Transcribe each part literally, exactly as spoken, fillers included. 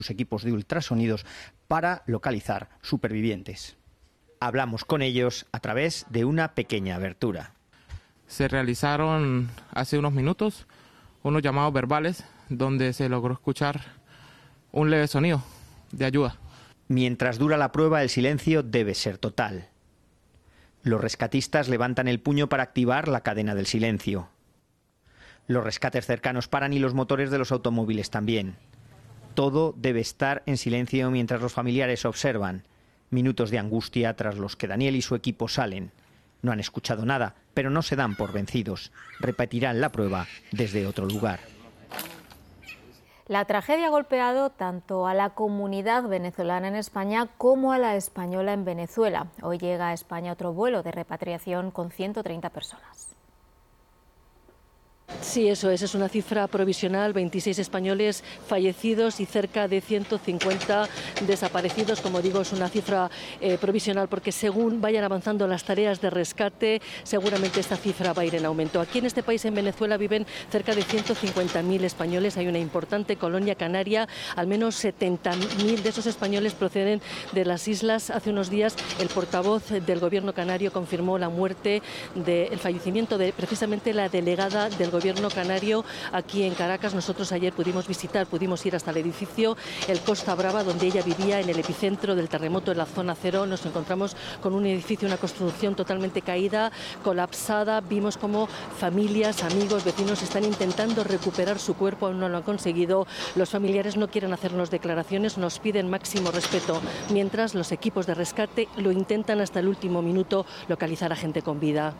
equipos de ultrasonidos para localizar supervivientes. Hablamos con ellos a través de una pequeña abertura. Se realizaron hace unos minutos unos llamados verbales donde se logró escuchar un leve sonido de ayuda. Mientras dura la prueba, el silencio debe ser total. Los rescatistas levantan el puño para activar la cadena del silencio. Los rescates cercanos paran y los motores de los automóviles también. Todo debe estar en silencio mientras los familiares observan. Minutos de angustia tras los que Daniel y su equipo salen. No han escuchado nada, pero no se dan por vencidos. Repetirán la prueba desde otro lugar. La tragedia ha golpeado tanto a la comunidad venezolana en España como a la española en Venezuela. Hoy llega a España otro vuelo de repatriación con ciento treinta personas. Sí, eso es, es una cifra provisional, veintiséis españoles fallecidos y cerca de ciento cincuenta desaparecidos. Como digo, es una cifra eh, provisional porque según vayan avanzando las tareas de rescate, seguramente esta cifra va a ir en aumento. Aquí en este país, en Venezuela, viven cerca de ciento cincuenta mil españoles. Hay una importante colonia canaria, al menos setenta mil de esos españoles proceden de las islas. Hace unos días el portavoz del gobierno canario confirmó la muerte, de, el fallecimiento de precisamente la delegada del gobierno Gobierno canario aquí en Caracas. Nosotros ayer pudimos visitar, pudimos ir hasta el edificio El Costa Brava, donde ella vivía, en el epicentro del terremoto en la zona cero. Nos encontramos con un edificio, una construcción totalmente caída, colapsada. Vimos cómo familias, amigos, vecinos están intentando recuperar su cuerpo, aún no lo han conseguido. Los familiares no quieren hacernos declaraciones, nos piden máximo respeto, mientras los equipos de rescate lo intentan hasta el último minuto localizar a gente con vida.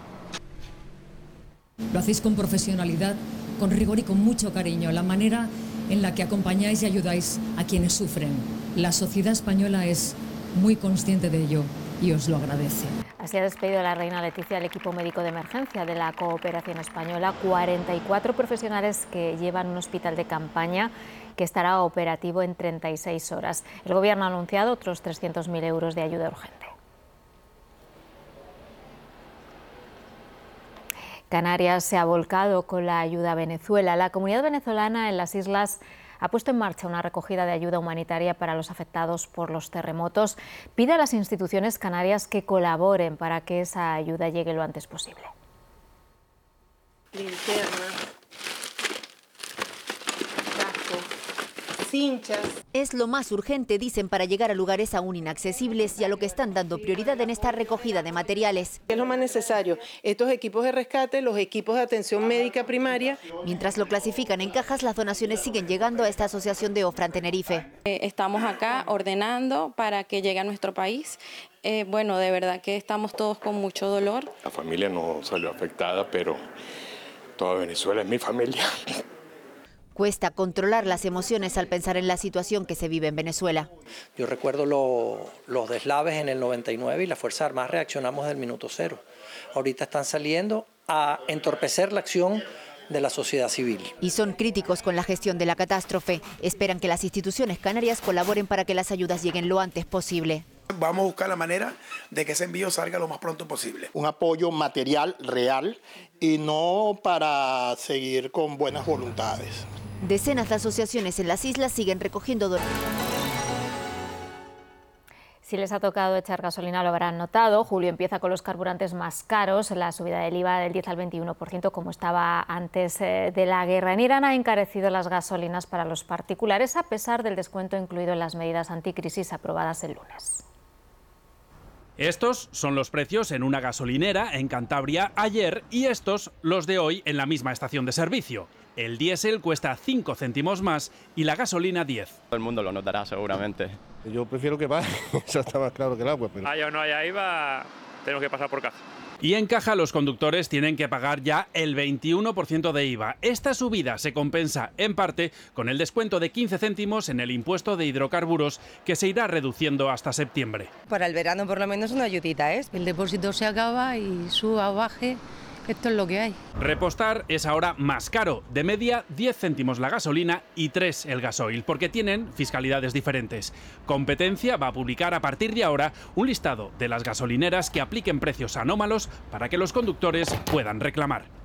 Lo hacéis con profesionalidad, con rigor y con mucho cariño. La manera en la que acompañáis y ayudáis a quienes sufren. La sociedad española es muy consciente de ello y os lo agradece. Así ha despedido la reina Leticia el equipo médico de emergencia de la cooperación española. cuarenta y cuatro profesionales que llevan un hospital de campaña que estará operativo en treinta y seis horas. El gobierno ha anunciado otros trescientos mil euros de ayuda urgente. Canarias se ha volcado con la ayuda a Venezuela. La comunidad venezolana en las islas ha puesto en marcha una recogida de ayuda humanitaria para los afectados por los terremotos. Pide a las instituciones canarias que colaboren para que esa ayuda llegue lo antes posible. Linterna, casco, cinchas. Es lo más urgente, dicen, para llegar a lugares aún inaccesibles y a lo que están dando prioridad en esta recogida de materiales. Es lo más necesario, estos equipos de rescate, los equipos de atención médica primaria. Mientras lo clasifican en cajas, las donaciones siguen llegando a esta asociación de Ofra en Tenerife. Eh, estamos acá ordenando para que llegue a nuestro país. Eh, bueno, de verdad que estamos todos con mucho dolor. La familia no salió afectada, pero toda Venezuela es mi familia. Cuesta controlar las emociones al pensar en la situación que se vive en Venezuela. Yo recuerdo lo, los deslaves en el noventa y nueve y las Fuerzas Armadas reaccionamos del minuto cero. Ahorita están saliendo a entorpecer la acción de la sociedad civil. Y son críticos con la gestión de la catástrofe. Esperan que las instituciones canarias colaboren para que las ayudas lleguen lo antes posible. Vamos a buscar la manera de que ese envío salga lo más pronto posible. Un apoyo material real y no para seguir con buenas voluntades. Decenas de asociaciones en las islas siguen recogiendo donaciones. Si les ha tocado echar gasolina lo habrán notado. Julio empieza con los carburantes más caros. La subida del I V A del diez al veintiuno por ciento, como estaba antes de la guerra en Irán, ha encarecido las gasolinas para los particulares, a pesar del descuento incluido en las medidas anticrisis aprobadas el lunes. Estos son los precios en una gasolinera en Cantabria ayer y estos los de hoy en la misma estación de servicio. El diésel cuesta cinco céntimos más y la gasolina diez. Todo el mundo lo notará seguramente. Yo prefiero que baje, eso está más claro que el agua. Pero... Haya o no haya I V A, tenemos que pasar por caja. Y en caja los conductores tienen que pagar ya el veintiuno por ciento de I V A. Esta subida se compensa en parte con el descuento de quince céntimos en el impuesto de hidrocarburos que se irá reduciendo hasta septiembre. Para el verano por lo menos una ayudita, ¿eh? El depósito se acaba y suba o baje. Esto es lo que hay. Repostar es ahora más caro, de media diez céntimos la gasolina y tres el gasoil, porque tienen fiscalidades diferentes. Competencia va a publicar a partir de ahora un listado de las gasolineras que apliquen precios anómalos para que los conductores puedan reclamar.